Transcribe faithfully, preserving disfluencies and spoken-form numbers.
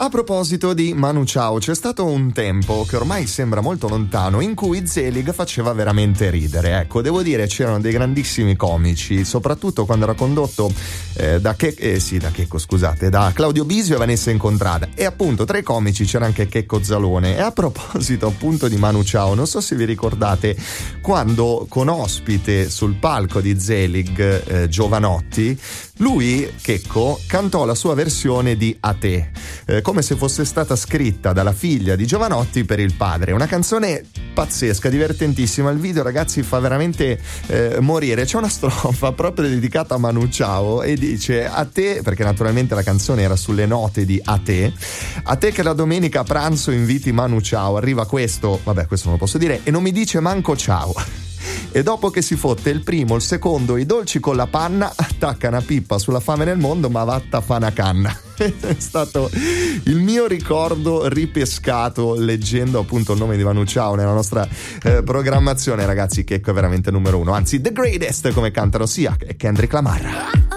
A proposito di Manu Chao, c'è stato un tempo che ormai sembra molto lontano in cui Zelig faceva veramente ridere. Ecco, devo dire, c'erano dei grandissimi comici, soprattutto quando era condotto eh, da che eh, sì, da Checco, scusate, da Claudio Bisio e Vanessa Incontrada. E appunto tra i comici c'era anche Checco Zalone. E a proposito appunto di Manu Chao, non so se vi ricordate quando con ospite sul palco di Zelig eh, Giovanotti, lui, Checco, cantò la sua versione di A te, eh, come se fosse stata scritta dalla figlia di Giovanotti per il padre. Una canzone pazzesca, divertentissima. Il video, ragazzi, fa veramente eh, morire. C'è una strofa proprio dedicata a Manu Chao e dice: a te, perché naturalmente la canzone era sulle note di A te, a te che la domenica a pranzo inviti Manu Chao, arriva questo, vabbè, questo non lo posso dire, e non mi dice manco ciao. E dopo che si fotte il primo, il secondo, i dolci con la panna, attacca una pippa sulla fame nel mondo, ma vatta fa una canna. È stato il mio ricordo ripescato leggendo appunto il nome di Manu Chao nella nostra eh, programmazione, ragazzi. Checco è veramente numero uno, anzi the greatest, come cantano sia Kendrick Lamar.